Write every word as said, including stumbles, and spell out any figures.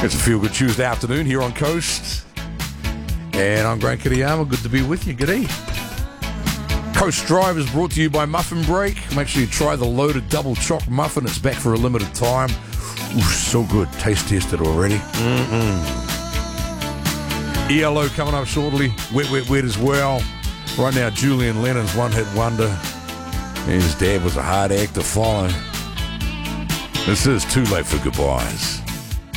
It's a Feel Good Tuesday afternoon here on Coast. And I'm Grant Kitayama. Good to be with you. G'day. Coast Drive is brought to you by Muffin Break. Make sure you try the loaded double choc muffin. It's back for a limited time. Ooh, so good. Taste tested already. Mm-mm. E L O coming up shortly. Wet, wet, wet as well. Right now, Julian Lennon's one-hit wonder. His dad was a hard act to follow. This is Too Late for Goodbyes.